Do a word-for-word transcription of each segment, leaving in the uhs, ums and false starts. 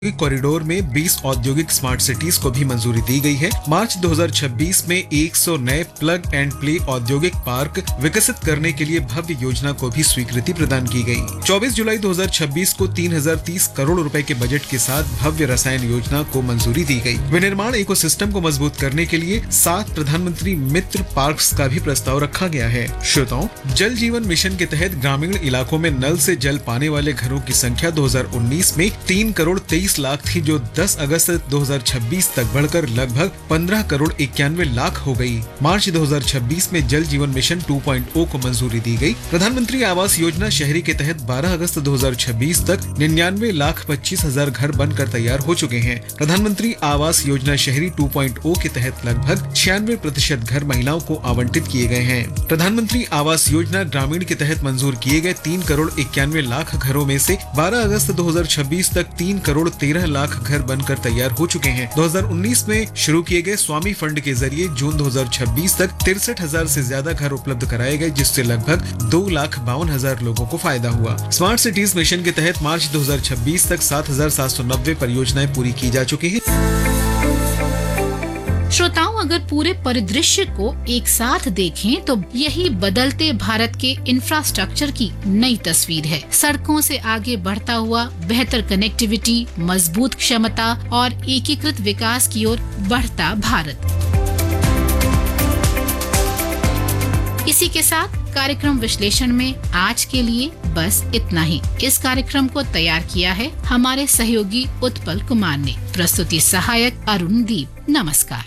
Corridor में बीस औद्योगिक स्मार्ट सिटीज को भी मंजूरी दी गई है। मार्च दो हज़ार छब्बीस में एक सौ नए प्लग एंड प्ले औद्योगिक पार्क विकसित करने के लिए भव्य योजना को भी स्वीकृति प्रदान की गई। चौबीस जुलाई दो हज़ार छब्बीस को तीन हज़ार तीस करोड़ रुपए के बजट के साथ भव्य रसायन योजना को मंजूरी दी गई। विनिर्माण इकोसिस्टम को मजबूत करने के लिए सात प्रधानमंत्री मित्र पार्क्स का भी प्रस्ताव रखा गया है। श्रोताओं, जल जीवन मिशन के तहत ग्रामीण इलाकों में नल से जल पाने वाले घरों की संख्या दो हज़ार उन्नीस में तीन करोड़ तेईस लाख थी, जो दस अगस्त दो हज़ार छब्बीस तक बढ़कर लगभग पंद्रह करोड़ इक्यानवे लाख हो गई। मार्च दो हज़ार छब्बीस में जल जीवन मिशन टू पॉइंट ओ को मंजूरी दी गई। प्रधानमंत्री आवास योजना शहरी के तहत बारह अगस्त दो हज़ार छब्बीस तक निन्यानवे लाख पच्चीस हजार घर बनकर तैयार हो चुके हैं। प्रधानमंत्री आवास योजना शहरी टू पॉइंट ओ के तहत लगभग छियानवे प्रतिशत घर महिलाओं को आवंटित किए गए हैं। प्रधानमंत्री आवास योजना ग्रामीण के तहत मंजूर किए गए तीन करोड़ इक्यानवे लाख घरों में से बारह अगस्त दो हज़ार छब्बीस तक तीन करोड़ तेरह लाख घर बनकर तैयार हो चुके हैं। दो हज़ार उन्नीस में शुरू किए गए स्वामी फंड के जरिए जून दो हज़ार छब्बीस तक तिरसठ हजार से ज्यादा घर उपलब्ध कराए गए, जिससे लगभग दो लाख बावन हजार लोगों को फायदा हुआ। स्मार्ट सिटीज मिशन के तहत मार्च दो हज़ार छब्बीस तक सात हजार सात सौ नब्बे परियोजनाएं पूरी की जा चुकी हैं। श्रोताओं, अगर पूरे परिदृश्य को एक साथ देखें तो यही बदलते भारत के इंफ्रास्ट्रक्चर की नई तस्वीर है। सड़कों से आगे बढ़ता हुआ बेहतर कनेक्टिविटी, मजबूत क्षमता और एकीकृत विकास की ओर बढ़ता भारत। इसी के साथ कार्यक्रम विश्लेषण में आज के लिए बस इतना ही। इस कार्यक्रम को तैयार किया है हमारे सहयोगी उत्पल कुमार ने। प्रस्तुति सहायक अरुण दीप। नमस्कार।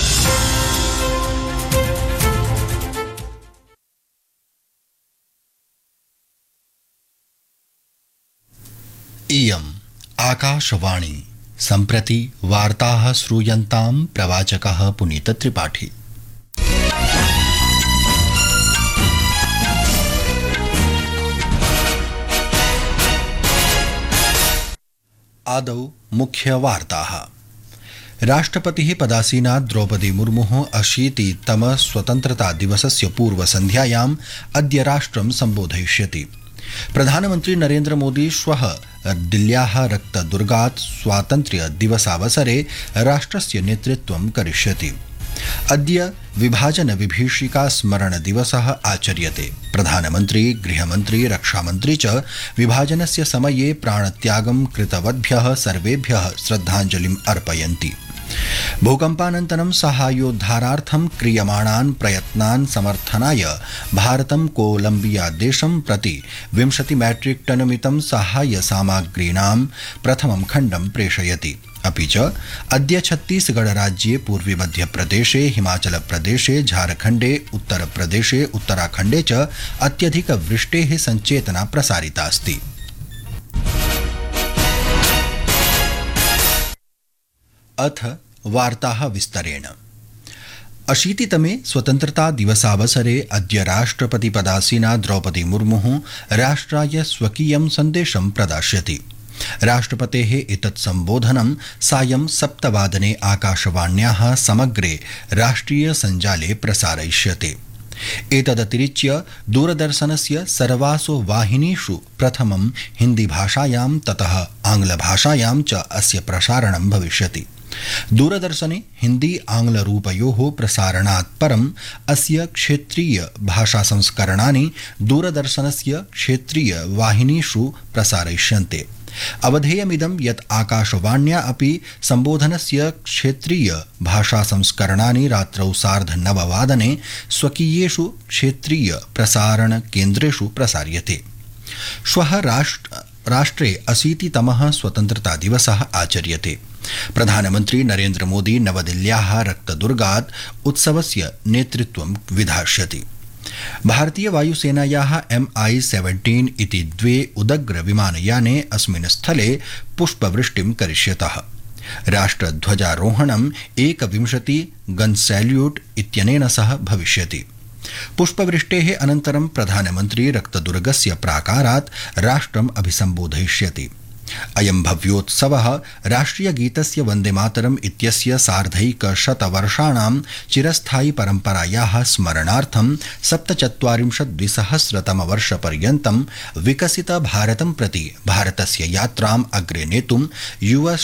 इयम् आकाशवाणी। सम्प्रति वार्ताः श्रूयन्तां प्रवाचकः पुनीत त्रिपाठी। आदौ मुख्यवार्ताः। राष्ट्रपतिः पदासीना द्रौपदी मुर्मुः अशीतितम स्वतन्त्रता दिवसस्य पूर्वसन्ध्यायाम् अद्य राष्ट्रं सम्बोधयिष्यति। प्रधानमन्त्री नरेन्द्र मोदी श्वः दिल्ल्याः रक्तदुर्गात् स्वातन्त्र्य दिवसावसरे राष्ट्रस्य नेतृत्वं करिष्यति। अद्य विभाजन विभीषिका स्मरण दिवसः आचर्यते। प्रधानमन्त्री, गृहमन्त्री, रक्षामन्त्री च विभाजनस्य समये प्राणत्यागं कृतवद्भ्यः सर्वेभ्यः श्रद्धाञ्जलिम् अर्पयन्ति। भूकम्पानन्तरं साहाय्योद्धारार्थं क्रियमाणान् प्रयत्नान् समर्थनाय भारतं कोलम्बिया देशं प्रति विंशति मैट्रिक टनमितं साहाय्य सामग्रीणां प्रथमं खण्डं प्रेषयति। अपि च अद्य छत्तीसगढ़ राज्ये पूर्वी मध्यप्रदेशे, हिमाचल प्रदेशे, झारखण्डे, उत्तरप्रदेशे, उत्तराखण्डे च अत्यधिक वृष्टेः संचेतना प्रसारिता अस्ति। अथ वार्ताः विस्तरेण। अशीतितमे स्वतन्त्रता दिवसावसरे अद्य राष्ट्रपति पदासीना द्रौपदी मुर्मुः राष्ट्राय स्वकीयं सन्देशं प्रदास्यति। राष्ट्रपतेः एतत् सम्बोधनं सायं सप्तवादने आकाशवाण्याः समग्रे राष्ट्रिय सञ्जाले प्रसारयिष्यते। एतदतिरिच्य दूरदर्शनस्य सर्वासु वाहिनीषु प्रथमं हिन्दीभाषायां ततः आङ्ग्लभाषायां च अस्य प्रसारणं भविष्यति। दूरदर्शने हिन्दी आङ्ग्लरूपयोः प्रसारणात् परम् अस्य क्षेत्रीय भाषासंस्करणानि दूरदर्शनस्य क्षेत्रीय वाहिनीषु प्रसारयिष्यन्ते। अवधेयमिदं यत् आकाशवाण्या अपि सम्बोधनस्य क्षेत्रीय भाषासंस्करणानि रात्रौ सार्धनववादने स्वकीयेषु क्षेत्रीय प्रसारण केन्द्रेषु प्रसार्यते। श्वः राष्ट्र राष्ट्रे अशीतितमः स्वतन्त्रता दिवसः आचर्यते। प्रधानमन्त्री नरेन्द्र मोदी नवदिल्ल्याः रक्तदुर्गात् उत्सवस्य नेतृत्वं विधास्यति। भारतीय वायुसेनायाः एम् आई सेवेन्टीन् इति द्वे उदग्र विमानयाने अस्मिन् स्थले पुष्पवृष्टिं करिष्यतः। राष्ट्रध्वजारोहणम् एकविंशति गन् सैल्यूट् इत्यनेन सह भविष्यति। पुष्पवृष्टेः अनन्तरं प्रधानमन्त्री रक्तदुर्गस्य प्राकारात् राष्ट्रम् अभिसम्बोधयिष्यति। अयं भव्योत्सवः राष्ट्रियगीतस्य वन्देमातरम् इत्यस्य सार्धैकशतवर्षाणां चिरस्थायि परम्परायाः स्मरणार्थं सप्तचत्वारिंशत् द्विसहस्रतमवर्षपर्यन्तं विकसित भारतं प्रति भारतस्य यात्राम् अग्रे नेतुं युव